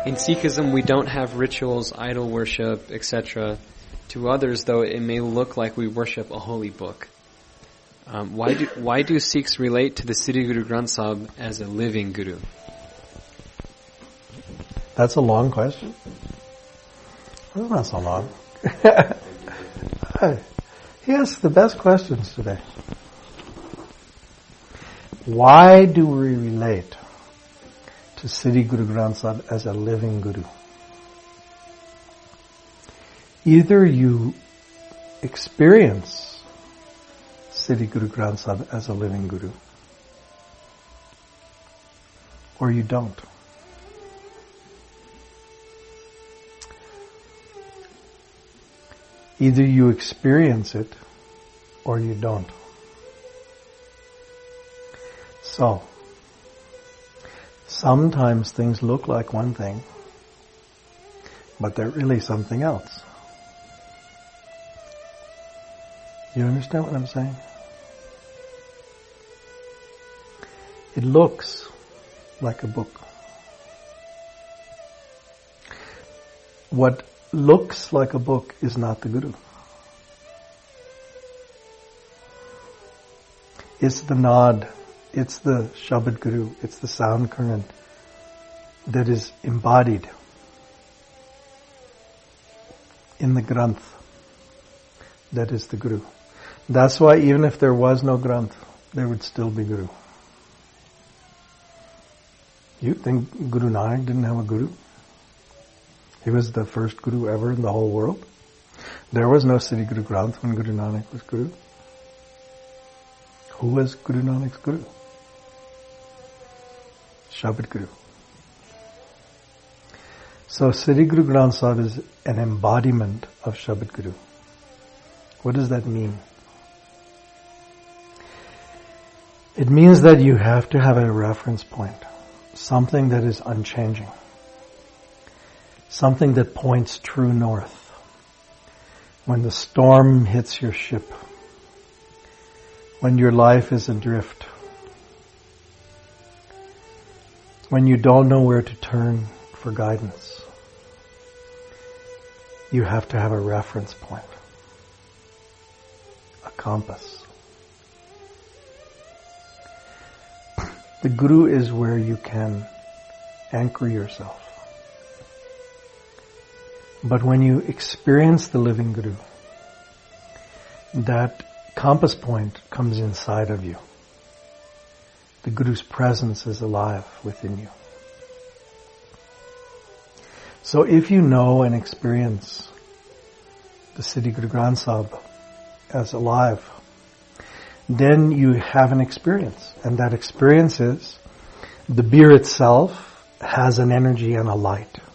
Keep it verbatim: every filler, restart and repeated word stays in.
In Sikhism, we don't have rituals, idol worship, et cetera. To others, though, it may look like we worship a holy book. Um, why do why do Sikhs relate to the Sri Guru Granth Sahib as a living guru? That's a long question. Well, not so long. He asks the best questions today. Why do we relate to Sri Guru Granth Sahib as a living guru? Either you experience Sri Guru Granth Sahib as a living guru, or you don't. Either you experience it, or you don't. So, sometimes things look like one thing, but they're really something else. You understand what I'm saying? It looks like a book. What looks like a book is not the Guru. It's the nod, it's the Shabad Guru, it's the sound current that is embodied in the Granth. That is the Guru. That's why even if there was no Granth, there would still be Guru. You think Guru Nanak didn't have a Guru? He was the first Guru ever in the whole world. There was no Sri Guru Granth when Guru Nanak was Guru. Who was Guru Nanak's Guru? Shabad Guru. So Sri Guru Granth Sahib is an embodiment of Shabad Guru. What does that mean? It means that you have to have a reference point, something that is unchanging, something that points true north. When the storm hits your ship, when your life is adrift, when you don't know where to turn for guidance, you have to have a reference point, a compass. The Guru is where you can anchor yourself. But when you experience the living Guru, that compass point comes inside of you. The Guru's presence is alive within you. So if you know and experience the Sri Guru Granth Sahib as alive, then you have an experience. And that experience is the beer itself has an energy and a light.